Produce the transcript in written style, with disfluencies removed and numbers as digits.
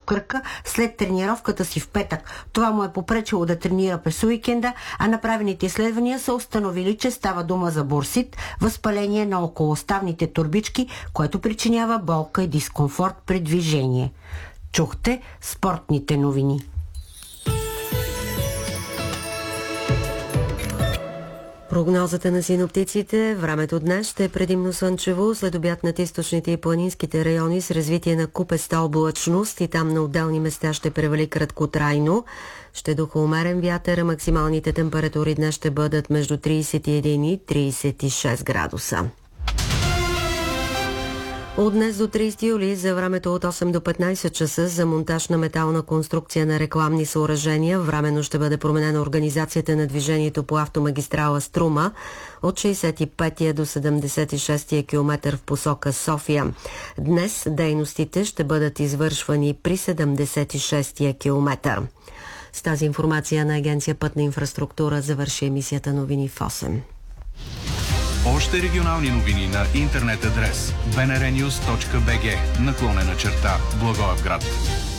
кръка след тренировката си в петък. Това му е попречило да тренира през уикенда, а направените изследвания са установили, че става дума за бурсит, възпаление на околоставните турбички, което причинява болка и дискомфорт при движение. Чухте спортните новини. Прогнозата на синоптиците: времето днес ще е предимно слънчево, след обяд над източните и планинските райони с развитие на купеста облачност и там на отделни места ще превали краткотрайно. Ще духа умерен вятър, а максималните температури днес ще бъдат между 31 и 36 градуса. От днес до 30 юли за времето от 8 до 15 часа за монтаж на метална конструкция на рекламни съоръжения временно ще бъде променена организацията на движението по автомагистрала Струма от 65-я до 76-я километър в посока София. Днес дейностите ще бъдат извършвани при 76-я километър. С тази информация на Агенция Пътна инфраструктура завърши емисията новини в 8. Още регионални новини на интернет адрес bnrnews.bg /Благоевград.